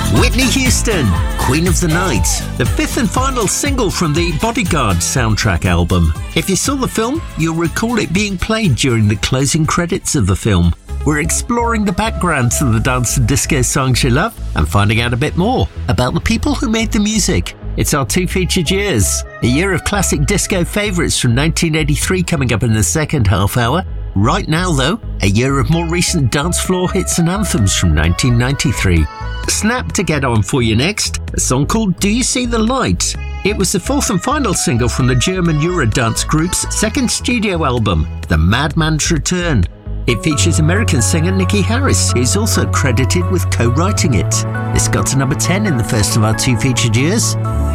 Whitney Houston, Queen of the Night, the fifth and final single from the Bodyguard soundtrack album. If you saw the film, you'll recall it being played during the closing credits of the film. We're exploring the background to the dance and disco songs you love and finding out a bit more about the people who made the music. It's our two featured years. A year of classic disco favourites from 1983 coming up in the second half hour. Right now, though, a year of more recent dance floor hits and anthems from 1993. Snap to get on for you next, a song called Do You See the Light? It was the fourth and final single from the German Eurodance group's second studio album, The Madman's Return. It features American singer Nikki Harris, who's also credited with co-writing it. This got to number 10 in the first of our two featured years.